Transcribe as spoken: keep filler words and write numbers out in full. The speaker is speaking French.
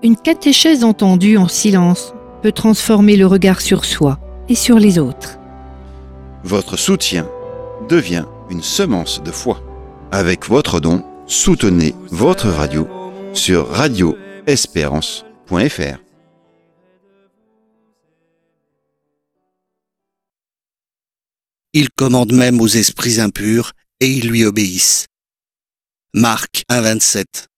Une catéchèse entendue en silence peut transformer le regard sur soi et sur les autres. Votre soutien devient une semence de foi. Avec votre don, soutenez votre radio sur radio espérance point f r. Il commande même aux esprits impurs et ils lui obéissent. Marc un, vingt-sept.